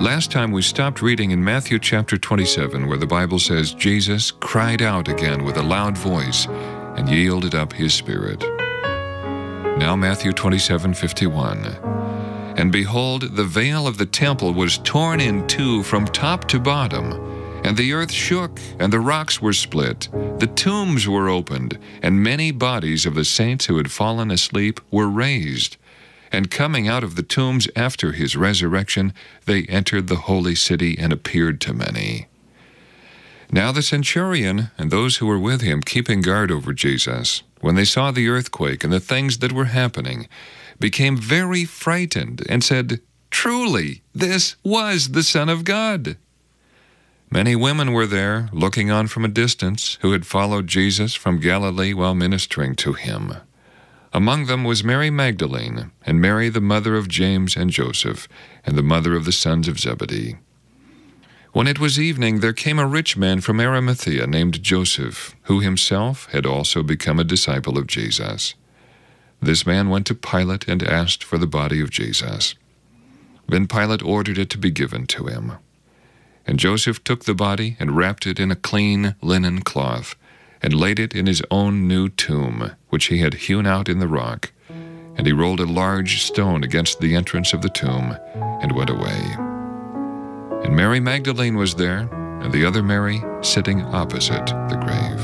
Last time we stopped reading in Matthew chapter 27, where the Bible says Jesus cried out again with a loud voice and yielded up his spirit. Now Matthew 27:51. And behold, the veil of the temple was torn in two from top to bottom, and the earth shook, and the rocks were split. The tombs were opened, and many bodies of the saints who had fallen asleep were raised. And coming out of the tombs after his resurrection, they entered the holy city and appeared to many. Now the centurion and those who were with him keeping guard over Jesus, when they saw the earthquake and the things that were happening, became very frightened and said, "Truly, this was the Son of God." Many women were there, looking on from a distance, who had followed Jesus from Galilee while ministering to him. Among them was Mary Magdalene, and Mary the mother of James and Joseph, and the mother of the sons of Zebedee. When it was evening, there came a rich man from Arimathea named Joseph, who himself had also become a disciple of Jesus. This man went to Pilate and asked for the body of Jesus. Then Pilate ordered it to be given to him. And Joseph took the body and wrapped it in a clean linen cloth, and laid it in his own new tomb, which he had hewn out in the rock. And he rolled a large stone against the entrance of the tomb, and went away. And Mary Magdalene was there, and the other Mary sitting opposite the grave.